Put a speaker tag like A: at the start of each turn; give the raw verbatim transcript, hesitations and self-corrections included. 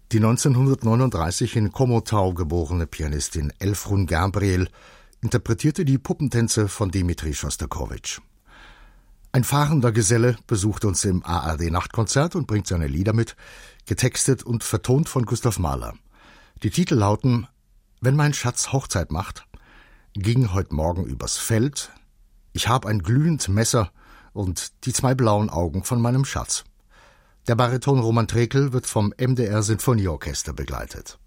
A: Die neunzehnhundertneununddreißig in Komotau geborene Pianistin Elfrun Gabriel interpretierte die Puppentänze von Dimitri Schostakowitsch. Ein fahrender Geselle besucht uns im A R D-Nachtkonzert und bringt seine Lieder mit, getextet und vertont von Gustav Mahler. Die Titel lauten »Wenn mein Schatz Hochzeit macht«, »Ging heut Morgen übers Feld«, »Ich hab ein glühend Messer« und »Die zwei blauen Augen von meinem Schatz«. Der Bariton Roman Trekel wird vom M D R Sinfonieorchester begleitet.